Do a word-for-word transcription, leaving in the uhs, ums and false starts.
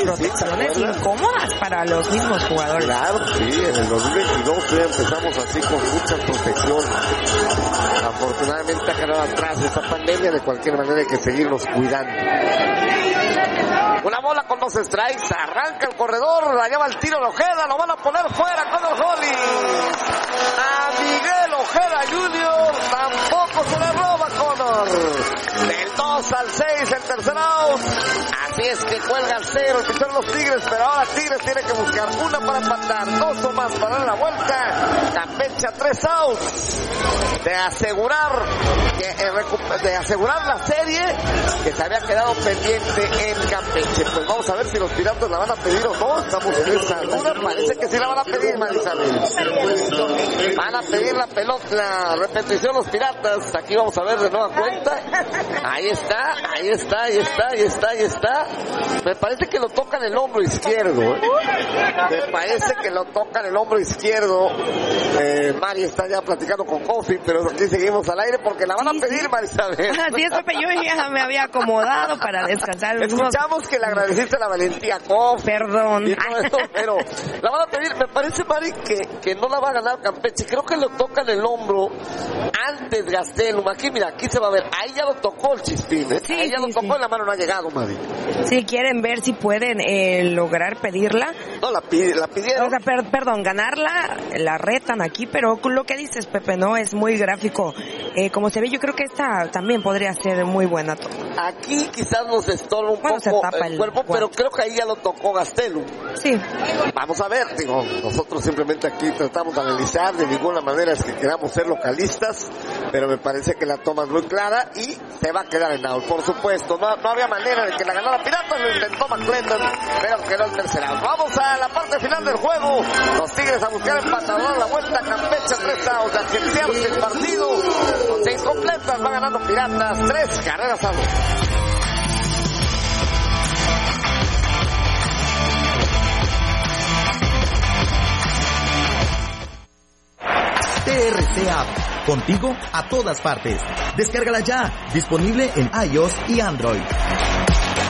sí, protecciones sí, incómodas para los mismos jugadores. Claro, sí, en el dos mil veintidós ya empezamos así con mucha protección. Afortunadamente ha quedado atrás esta pandemia, de cualquier manera hay que seguirnos cuidando. Una bola con dos strikes, arranca el corredor, allá va el tiro de Ojeda, lo van a poner fuera con el Holly. A Miguel Ojeda junior tampoco se le roba Connor. Del dos al seis el tercer out. Así es que cuelga al cero el pitcher de los Tigres, pero ahora Tigres tiene que buscar una para empatar, dos o más para dar la vuelta. Campeche a tres outs. De asegurar que, eh, de asegurar la serie que se había quedado pendiente en Campeche. Pues vamos a ver si los Piratas la van a pedir o no. Estamos en esa duda. Parece que sí la van a pedir, Marisabel. Van a pedir la pelota, la repetición los Piratas. Aquí vamos a ver de nueva cuenta. Ahí está, ahí está, ahí está, ahí está, ahí está. Me parece que lo toca en el hombro izquierdo. ¿eh? Me parece que lo toca en el hombro izquierdo. Eh, Mari está ya platicando con Kofi, pero aquí seguimos al aire porque la van a pedir, Marisabel. Así es, Pepe, yo ya me había acomodado para descansar. Escuchamos que le agradeciste la valentía, Kofi. Perdón. Eso, pero la van a pedir. Me parece, Mari, que, que no la va a ganar Campeche. Creo que lo toca en el hombro antes Gastelum. Aquí, mira, aquí se va a ver. Ahí ya lo tocó el Chispín, ¿eh? Sí, Ahí ya sí, lo tocó sí. y la mano no ha llegado, Mari. Si quieren ver si pueden eh, lograr pedirla. No, la, pide, la pidieron. O sea, per, perdón, ganarla, la retan aquí, pero lo que dices, Pepe, no es muy gráfico. Eh, como se ve, yo creo que esta también podría ser muy buena. Aquí quizás nos estorba un bueno, poco el, el cuerpo, guante. pero creo que ahí ya lo tocó Gastelum. Sí. Vamos a ver, digo, nosotros simplemente aquí tratamos de analizar, de ninguna manera es que queramos ser localistas, pero me parece que la toma es muy clara y se va a quedar en out, por supuesto. No, no había manera de que la ganara Piratas, lo intentó McClendon, pero quedó el tercer out. Vamos a la parte final del juego. Los Tigres a buscar empatador, la vuelta, Campeche tres outs, de agenciarse el partido. Con seis completas va ganando Piratas, tres carreras a dos. T R C App, contigo a todas partes. Descárgala ya, disponible en iOS y Android.